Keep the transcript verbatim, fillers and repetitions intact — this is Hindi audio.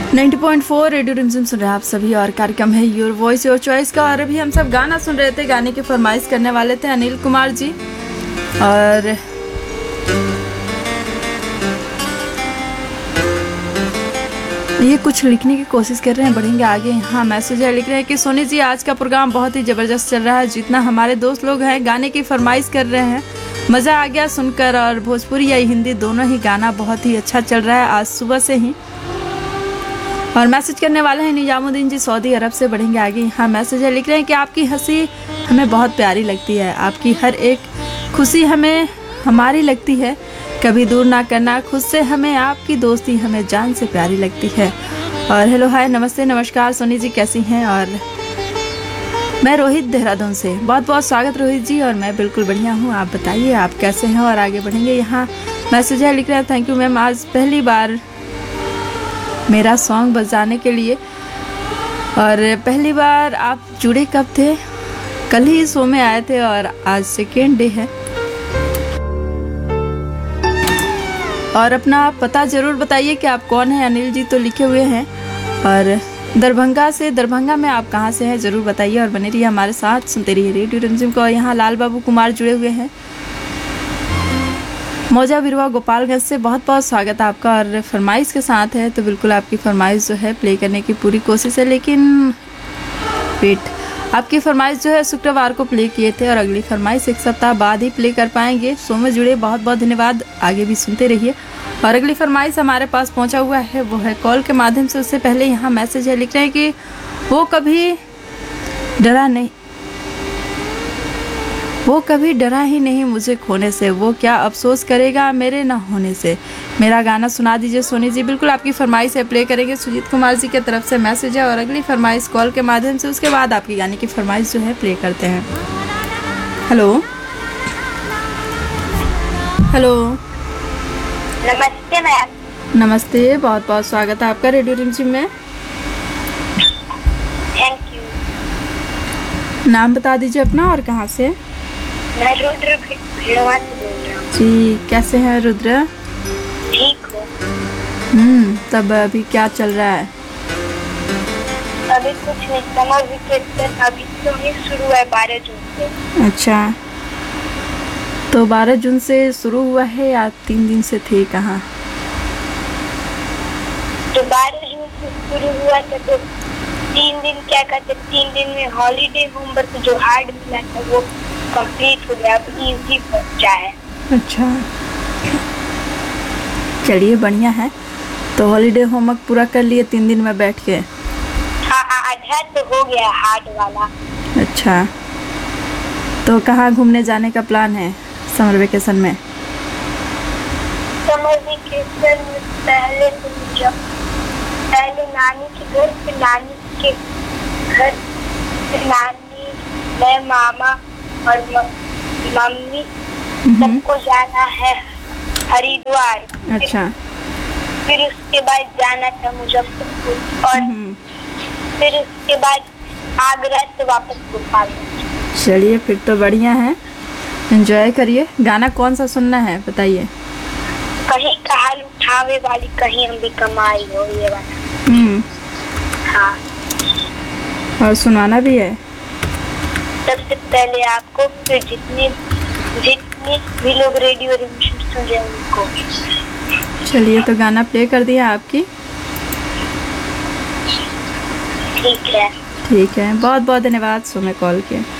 नब्बे पॉइंट चार रेडियो रिमझिम सुन रहे हैं आप सभी और कार्यक्रम है योर वॉइस योर चॉइस का। और अभी हम सब गाना सुन रहे थे, गाने की फरमाइश करने वाले थे अनिल कुमार जी। और ये कुछ लिखने की कोशिश कर रहे हैं, बढ़ेंगे आगे। हाँ, मैसेज है, लिख रहे हैं कि सोनी जी आज का प्रोग्राम बहुत ही ज़बरदस्त चल रहा है। जितना हमारे दोस्त लोग हैं गाने की फरमाइश कर रहे हैं, मज़ा आ गया सुनकर। और भोजपुरी या हिंदी दोनों ही गाना बहुत ही अच्छा चल रहा है आज सुबह से ही। और मैसेज करने वाले हैं निजामुद्दीन जी सऊदी अरब से, बढ़ेंगे आगे। हाँ, मैसेज है, लिख रहे हैं कि आपकी हंसी हमें बहुत प्यारी लगती है, आपकी हर एक खुशी हमें हमारी लगती है, कभी दूर ना करना खुद से हमें, आपकी दोस्ती हमें जान से प्यारी लगती है। और हेलो हाय नमस्ते नमस्कार सोनी जी कैसी हैं। और मैं रोहित देहरादून से, बहुत बहुत स्वागत रोहित जी। और मैं बिल्कुल बढ़िया हूँ, आप बताइए आप कैसे हैं। और आगे बढ़ेंगे। यहाँ मैसेज है, लिख रहे हैं थैंक यू मैम, आज पहली बार मेरा सॉन्ग बजाने के लिए। और पहली बार आप जुड़े कब थे? कल ही शो में आए थे और आज सेकेंड डे है। और अपना पता जरूर बताइए कि आप कौन हैं। अनिल जी तो लिखे हुए हैं। और दरभंगा से, दरभंगा में आप कहाँ से हैं ज़रूर बताइए। और बने रहिए हमारे साथ, सुनते रहिए रेडियो रिमझिम को। यहाँ लाल बाबू कुमार जुड़े हुए हैं मौजा बिरवा गोपालगंज से, बहुत बहुत स्वागत है आपका। और फरमाइश के साथ है तो बिल्कुल आपकी फरमाइश जो है प्ले करने की पूरी कोशिश है। लेकिन वेट, आपकी फरमाइश जो है शुक्रवार को प्ले किए थे और अगली फरमाइश एक सप्ताह बाद ही प्ले कर पाएंगे। शो में जुड़े बहुत बहुत धन्यवाद, आगे भी सुनते रहिए। और अगली फरमाइश हमारे पास पहुंचा हुआ है, वो है कॉल के माध्यम से। उससे पहले यहाँ मैसेज है, लिख रहे हैं कि वो कभी डरा नहीं वो कभी डरा ही नहीं मुझे खोने से, वो क्या अफसोस करेगा मेरे ना होने से। मेरा गाना सुना दीजिए सोनी जी। बिल्कुल आपकी फरमाइश है, प्ले करेंगे। सुजीत कुमार जी की तरफ से मैसेज है। और अगली फरमाइश कॉल के माध्यम से, उसके बाद आपकी गाने की फरमाइश जो है प्ले करते हैं। हेलो हेलो नमस्ते मैम। नमस्ते, बहुत बहुत स्वागत है आपका रेडियो रिमझिम में। Thank you. नाम बता दीजिए अपना और कहाँ से। मैं रुद्र भिड़वा से बोल रहा हूँ। जी, कैसे हैं रुद्र? ठीक हो? हम्म तब अभी क्या चल रहा है? अभी कुछ नहीं, समर वेकेशन अभी तो नहीं शुरू है, बारह जून से। अच्छा, तो बारह जून से शुरू हुआ है या तीन दिन से थे कहाँ? तो बारह जून से शुरू हुआ था तो तीन दिन क्या कहते, तीन दिन में हॉलीडे होमवर्क जो हार्ड मिला था वो कंप्लीट हो गया, अब इजी बचा है। अच्छा, चलिए बढ़िया है। तो हॉलीडे होमवर्क पूरा कर लिए तीन दिन में बैठ के? हाँ हाँ, आधा तो हो गया हार्ड वाला। अच्छा, तो कहाँ घूमने जाने का प्लान है समर वेकेशन में? समर वेकेशन में पहले तो जब पहले नानी के घर से, नानी के घर से नानी, मैं, मामा और मम्मी सबको जाना है हरिद्वार। अच्छा, फिर उसके बाद जाना था मुजफ्फरपुर और फिर उसके बाद आगरा से वापस गोपालगंज। चलिए फिर तो बढ़िया है, एंजॉय करिए। गाना कौन सा सुनना है बताइए। कहीं कहाल उठावे वाली, कहीं हम भी कमाई हो, ये वाला। हम्म हाँ, और सुनाना भी है। सबसे पहले आपको, फिर जितने जितने भी लोग रेडियो रिमझिम सुन रहे हैं उनको। चलिए तो गाना प्ले कर दिया आपकी। ठीक है ठीक है, बहुत बहुत धन्यवाद शो में कॉल किया।